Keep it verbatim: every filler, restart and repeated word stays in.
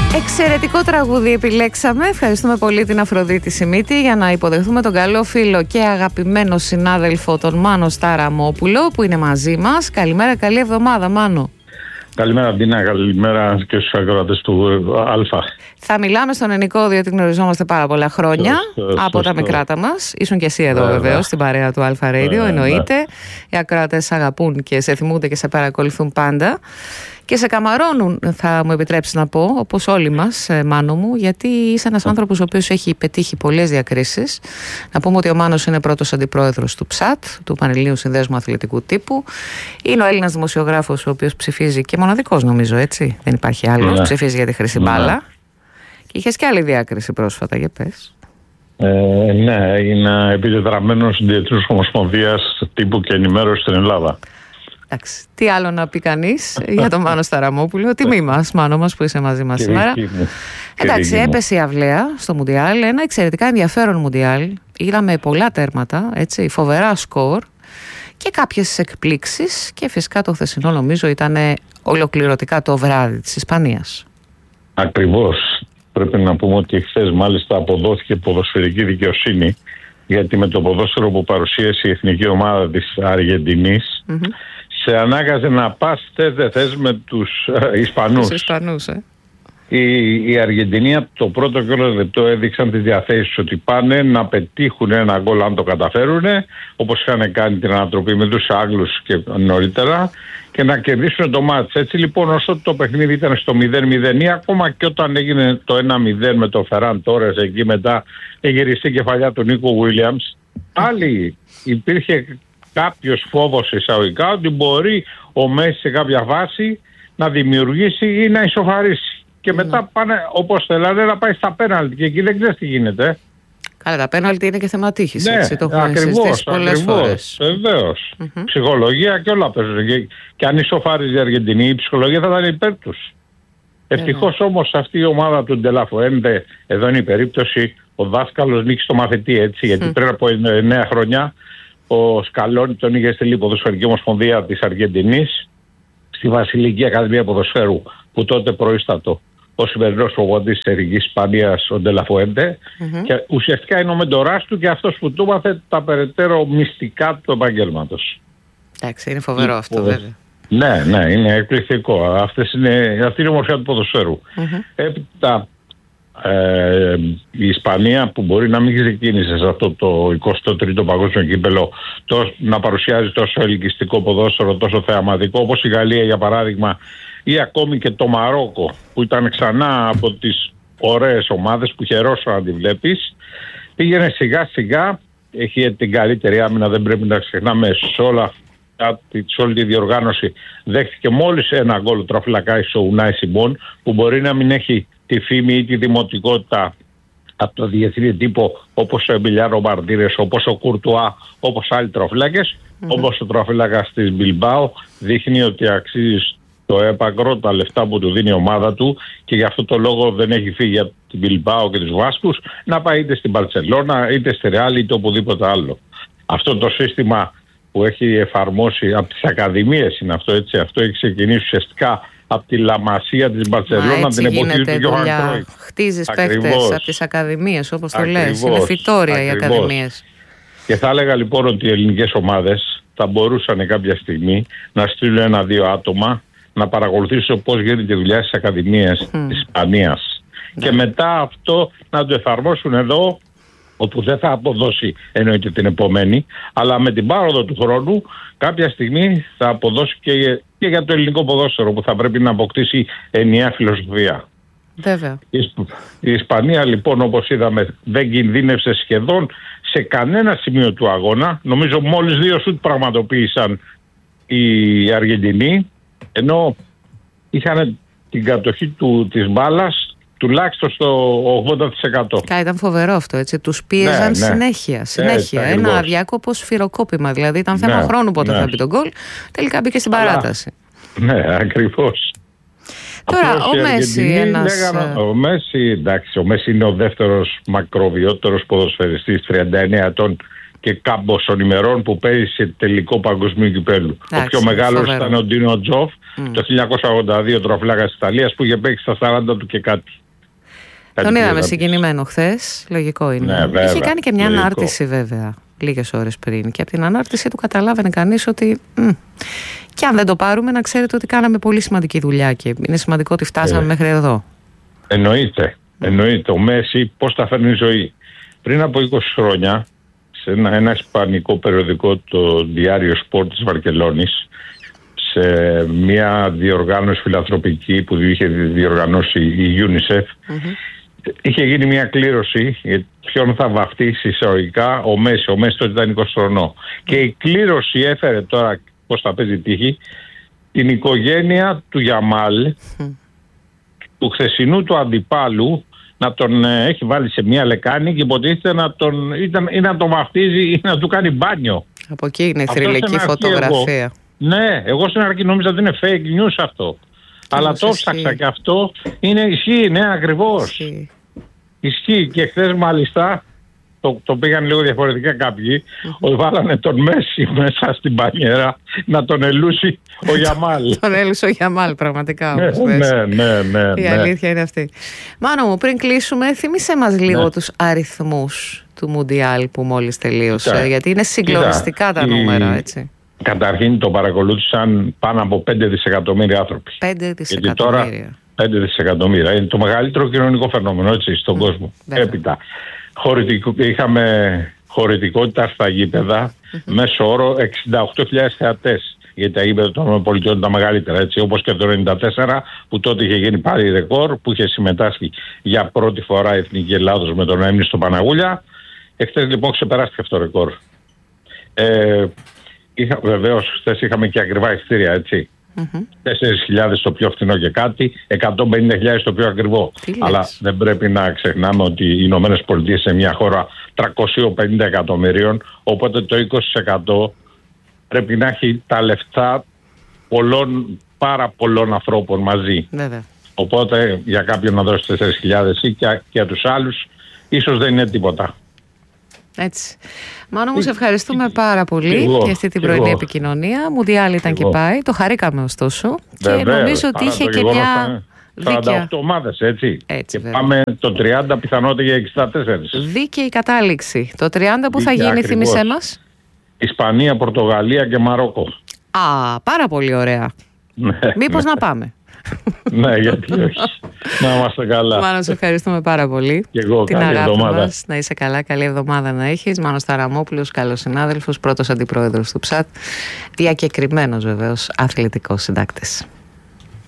Εξαιρετικό τραγούδι επιλέξαμε. Ευχαριστούμε πολύ την Αφροδίτη Σιμίτη για να υποδεχθούμε τον καλό φίλο και αγαπημένο συνάδελφο τον Μάνο Σταραμόπουλο που είναι μαζί μας. Καλημέρα, καλή εβδομάδα Μάνο. Καλημέρα Ντίνα, καλημέρα και στους ακροατές του Αλφα. Θα μιλάμε στον Ενικό διότι γνωριζόμαστε πάρα πολλά χρόνια σωστό, από σωστό. τα μικράτα μας. Ήσουν και εσύ εδώ βεβαίως στην παρέα του Αλφα Radio, εννοείται. Ναι. Οι ακροατές αγαπούν και σε θυμούνται και σε παρακολουθούν πάντα. Και σε καμαρώνουν, θα μου επιτρέψει να πω, όπως όλοι μας, Μάνο μου, γιατί είσαι ένας άνθρωπος ο οποίος έχει πετύχει πολλές διακρίσεις. Να πούμε ότι ο Μάνος είναι πρώτος αντιπρόεδρος του ΨΑΤ, του Πανελληνίου Συνδέσμου Αθλητικού Τύπου. Είναι ο Έλληνας δημοσιογράφος, ο οποίος ψηφίζει και μοναδικός, νομίζω, έτσι. Δεν υπάρχει άλλος. Ναι. Ψηφίζει για τη χρυσή μπάλα. Ναι. Και είχες και άλλη διάκριση πρόσφατα, για πες. Ε, ναι, είναι επιτετραμένος Διεθνούς Ομοσπονδίας Τύπου και Ενημέρωση στην Ελλάδα. Εντάξει, τι άλλο να πει κανείς για τον Μάνο Σταραμόπουλο. Τιμή μας, Μάνο μας, που είσαι μαζί μας σήμερα. Εντάξει, έπεσε η αυλαία στο Μουντιάλ. Ένα εξαιρετικά ενδιαφέρον Μουντιάλ. Είδαμε πολλά τέρματα, έτσι, φοβερά σκορ και κάποιες εκπλήξεις. Και φυσικά το χθεσινό νομίζω ήταν ολοκληρωτικά το βράδυ της Ισπανίας. Ακριβώς. Πρέπει να πούμε ότι χθες μάλιστα αποδόθηκε ποδοσφαιρική δικαιοσύνη, γιατί με το ποδόσφαιρο που παρουσίασε η εθνική ομάδα της Αργεντινής mm-hmm. σε ανάγκαζε να πας θες δεν θες με τους ε, Ισπανούς. Τους Ισπανούς, ε. Η, η Αργεντινή από το πρώτο και όλο λεπτό έδειξαν τις διαθέσεις ότι πάνε να πετύχουν ένα γκολ αν το καταφέρουν, όπως είχαν κάνει την ανατροπή με τους Άγγλους και νωρίτερα, και να κερδίσουν το μάτς. Έτσι λοιπόν, όσο το παιχνίδι ήταν στο μηδέν μηδέν ή ακόμα και όταν έγινε το ένα μηδέν με το Φεράν Τόρες, εκεί μετά η γυριστή κεφαλιά του Νίκο Βίλιαμς, πάλι υπήρχε κάποιος φόβος εισαγωγικά ότι μπορεί ο Μέση σε κάποια φάση να δημιουργήσει ή να ισοφαρίσει. Και μετά πάνε όπως θέλανε να πάει στα πέναλτι και εκεί δεν ξέρεις τι γίνεται. Καλά, τα πέναλτι είναι και θέμα τύχης, ναι, έτσι, το έχουμε συζητήσει πολλές φορές. Βεβαίως. Mm-hmm. Ψυχολογία και όλα παίζουν. Και, και αν ισοφάριζε η Αργεντινή, η ψυχολογία θα ήταν υπέρ τους. Yeah. Ευτυχώς όμως αυτή η ομάδα του Ντελαφουέντε, εδώ είναι η περίπτωση, ο δάσκαλος νίκησε το μαθητή, έτσι, γιατί mm. πριν από εννέα χρόνια ο Σκαλόνι τον είχε στείλει η Ποδοσφαιρική Ομοσπονδία της Αργεντινής στη Βασιλική Ακαδημία Ποδοσφαίρου, που τότε προείστατο ο σημερινός προπονητής της Εθνικής Ισπανίας, ο Ντελαφουέντε, mm-hmm. και ουσιαστικά είναι ο μεντοράς του και αυτός που του μάθε τα περαιτέρω μυστικά του επαγγέλματος. Εντάξει, είναι φοβερό αυτό, βέβαια. Ναι, ναι, είναι εκπληκτικό. Αυτές είναι, αυτή είναι η ομορφιά του ποδοσφαίρου. Mm-hmm. Έπειτα ε, η Ισπανία, που μπορεί να μην ξεκίνησε σε αυτό το εικοστό τρίτο παγκόσμιο κύπελο τόσο, να παρουσιάζει τόσο ελκυστικό ποδόσφαιρο, τόσο θεαματικό, όπως η Γαλλία για παράδειγμα, ή ακόμη και το Μαρόκο, που ήταν ξανά από τις ωραίες ομάδες που χαιρόσαν να τη βλέπεις, πήγαινε σιγά σιγά, έχει την καλύτερη άμυνα, δεν πρέπει να ξεχνάμε, σε, όλα, σε όλη τη διοργάνωση δέχτηκε μόλις ένα γκολ τραφυλακάει ο Ουνάι Σιμών, που μπορεί να μην έχει τη φήμη ή τη δημοτικότητα από το διεθνή τύπο όπως ο Εμπιλιάνο Μαρτίνες, όπως ο Κουρτουά, όπως άλλοι τροφύλακες, mm-hmm. όπως ο τροφύλακας της Μπιλμπάου δείχνει ότι αξίζει το έπακρο, τα λεφτά που του δίνει η ομάδα του, και γι' αυτό το λόγο δεν έχει φύγει από την Μπιλμπάο και τους Βάσκους να πάει είτε στην Μπαρτσελώνα είτε στη Ρεάλ είτε οπουδήποτε άλλο. Αυτό το σύστημα που έχει εφαρμόσει από τις ακαδημίες είναι αυτό, έτσι. Αυτό έχει ξεκινήσει ουσιαστικά από τη Λαμασία της Μπαρτσελώνα την εποχή του Γιώχαν Κρόιφ. Χτίζεις παίχτες από τις ακαδημίες, όπως το λες. Είναι φυτόρια οι ακαδημίες. Και θα έλεγα λοιπόν ότι οι ελληνικές ομάδες θα μπορούσαν κάποια στιγμή να στείλουν ένα-δύο άτομα να παρακολουθήσουν πώς γίνεται η δουλειά στις ακαδημίες mm. της Ισπανίας. Yeah. Και μετά αυτό να το εφαρμόσουν εδώ, όπου δεν θα αποδώσει εννοείται την επομένη, αλλά με την πάροδο του χρόνου κάποια στιγμή θα αποδώσει και, και για το ελληνικό ποδόσφαιρο, που θα πρέπει να αποκτήσει ενιαία φιλοσοφία. Βέβαια. Η, η Ισπανία λοιπόν, όπως είδαμε, δεν κινδύνευσε σχεδόν σε κανένα σημείο του αγώνα. Νομίζω μόλις δύο σουτ πραγματοποίησαν οι Αργεντινοί, ενώ είχαν την κατοχή του, της μπάλας τουλάχιστον στο ογδόντα τοις εκατό. Κα, ήταν φοβερό αυτό, έτσι. Τους πίεζαν ναι, ναι. συνέχεια. συνέχεια. Ε, Ένα αδιάκοπο σφυροκόπημα. Δηλαδή ήταν θέμα ναι, χρόνου πότε ναι. θα μπει τον γκολ. Τελικά μπήκε στην παράταση. Ναι, ακριβώς. Τώρα, ο Μέση, ένας... λέγανε, ο Μέση, εντάξει, ο Μέση είναι ο δεύτερος μακροβιότερος ποδοσφαιριστής, τριάντα εννέα ετών και κάμποσων ημερών, που παίζει σε τελικό παγκοσμίου κυπέλου. Ο πιο μεγάλος φοβερό. ήταν ο Ντίνο Τζοφ, mm. το χίλια εννιακόσια ογδόντα δύο, τροφλάκας της Ιταλίας, που είχε παίξει στα σαράντα του και κάτι. Τον είδαμε συγκινημένο χθες, λογικό είναι. Ναι, βέβαια, είχε κάνει και μια λογικό. ανάρτηση βέβαια λίγες ώρες πριν και από την ανάρτηση του καταλάβαινε κανείς ότι μ, και αν δεν το πάρουμε να ξέρετε ότι κάναμε πολύ σημαντική δουλειά και είναι σημαντικό ότι φτάσαμε ε, μέχρι εδώ. Εννοείται, εννοείται. Ο Μέση πώς τα φέρνει η ζωή. Πριν από είκοσι χρόνια σε ένα, ένα ισπανικό περιοδικό, το Diario Sport της Βαρκελόνης, σε μια διοργάνωση φιλανθρωπική που είχε διοργανώσει η UNICEF, mm-hmm. είχε γίνει μια κλήρωση για ποιον θα βαφτίσει εισαγωγικά ο Μέση. Ο Μέση τότε ήταν είκοσι χρονών. Mm-hmm. Και η κλήρωση έφερε τώρα, πώς θα παίζει τύχη, την οικογένεια του Γιαμάλ, mm-hmm. του χθεσινού του αντιπάλου, να τον ε, έχει βάλει σε μια λεκάνη και υποτίθεται να τον, ήταν, ή να τον βαφτίζει ή να του κάνει μπάνιο. Από εκεί είναι η θρυλική φωτογραφία. Εγώ, ναι, εγώ στην αρχή νόμιζα ότι είναι fake news αυτό. Τι αλλά το ψάξα και αυτό είναι ισχύει, ναι, ακριβώς. Ισχύει. Ισχύει και χθες μάλιστα το, το πήγαν λίγο διαφορετικά κάποιοι, mm-hmm. ότι βάλανε τον Μέση μέσα στην μπανιέρα να τον ελούσει ο Γιαμάλ. Τον έλουσε ο Γιαμάλ πραγματικά. Ναι, ναι, ναι, ναι. Η ναι. αλήθεια είναι αυτή. Μάνο μου, πριν κλείσουμε, θύμισε μας λίγο ναι. τους αριθμούς του Μουντιάλ που μόλις τελείωσε, Κοίτα. γιατί είναι συγκλονιστικά Κοίτα. τα νούμερα, έτσι. Καταρχήν το παρακολούθησαν πάνω από πέντε δισεκατομμύρια άνθρωποι. πέντε δισεκατομμύρια. Γιατί τώρα πέντε δισεκατομμύρια. Είναι το μεγαλύτερο κοινωνικό φαινόμενο, έτσι, στον mm, κόσμο. Βέβαια. Έπειτα. Χωρητικο, είχαμε χωρητικότητα στα γήπεδα, mm-hmm. μέσο όρο εξήντα οκτώ χιλιάδες θεατές. Γιατί τα γήπεδα των ΗΠΑ ήταν τα μεγαλύτερα, έτσι, όπως και το ενενήντα τέσσερα που τότε είχε γίνει πάλι ρεκόρ, που είχε συμμετάσχει για πρώτη φορά η Εθνική Ελλάδος με τον έμεινε στο Παναγούλια. Εχθές λοιπόν ξεπεράστηκε αυτό το ρεκόρ. Ε, είχα, βεβαίως χθες είχαμε και ακριβά εισιτήρια, έτσι. Mm-hmm. τέσσερις χιλιάδες το πιο φθηνό και κάτι, εκατόν πενήντα χιλιάδες το πιο ακριβό. Αλλά δεν πρέπει να ξεχνάμε ότι οι Ηνωμένες Πολιτείες σε μια χώρα τριακόσια πενήντα εκατομμυρίων, οπότε το είκοσι τοις εκατό πρέπει να έχει τα λεφτά πολλών, πάρα πολλών ανθρώπων μαζί. Βέβαια. Οπότε για κάποιον να δώσει τέσσερις χιλιάδες ή και για, για τους άλλους ίσως δεν είναι τίποτα. Έτσι. Μάνο μου, σε ευχαριστούμε πάρα πολύ εγώ, για αυτή την πρωινή εγώ. επικοινωνία. Μουντιάλ ήταν εγώ. και πάει. Το χαρήκαμε ωστόσο. Βεβαίως, και νομίζω ότι είχε και μια δίκαια. σαράντα οκτώ ομάδες, έτσι. έτσι και βέβαια. Πάμε το τριάντα πιθανότητα για εξήντα τέσσερα. Δίκαιη κατάληξη. Το τριάντα που θα γίνει, θύμισέ μας. Ισπανία, Πορτογαλία και Μαρόκο. Α, πάρα πολύ ωραία. Ναι, Μήπως ναι. να πάμε. Ναι, γιατί όχι. Να είμαστε καλά. Μάνο, σε ευχαριστούμε πάρα πολύ. Και εγώ, την καλή αγάπη εβδομάδα. μας. Να είσαι καλά, καλή εβδομάδα να έχεις. Μάνος Ταραμόπουλος, καλός συνάδελφος, πρώτος αντιπρόεδρος του ΨΑΤ, διακεκριμένος βεβαίως αθλητικός συντάκτης.